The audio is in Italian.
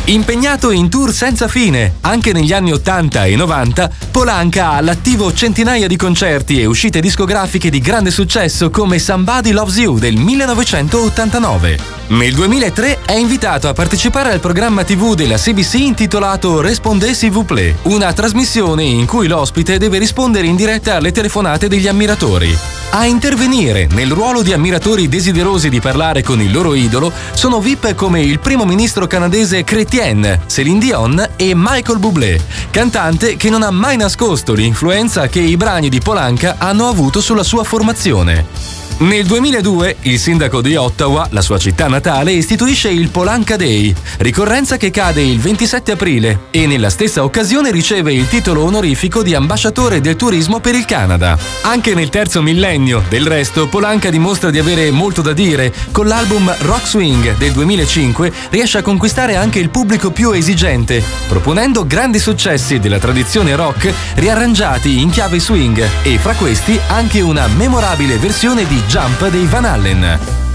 Impegnato in tour senza fine, anche negli anni 80 e 90, Polanca ha all'attivo centinaia di concerti e uscite discografiche di grande successo come Somebody Loves You del 1989. Nel 2003 è invitato a partecipare al programma TV della CBC intitolato Respondez s'il vous plaît, una trasmissione in cui l'ospite deve rispondere in diretta alle telefonate degli ammiratori. A intervenire nel ruolo di ammiratori desiderosi di parlare con il loro idolo sono VIP come il primo ministro canadese Chrétien, Céline Dion e Michael Bublé, cantante che non ha mai nascosto l'influenza che i brani di Polanca hanno avuto sulla sua formazione. Nel 2002 il sindaco di Ottawa, la sua città natale, istituisce il Polanca Day, ricorrenza che cade il 27 aprile e nella stessa occasione riceve il titolo onorifico di ambasciatore del turismo per il Canada. Anche nel terzo millennio, del resto, Polanca dimostra di avere molto da dire. Con l'album Rock Swing del 2005 riesce a conquistare anche il pubblico più esigente, proponendo grandi successi della tradizione rock riarrangiati in chiave swing e fra questi anche una memorabile versione di Jump dei Van Halen.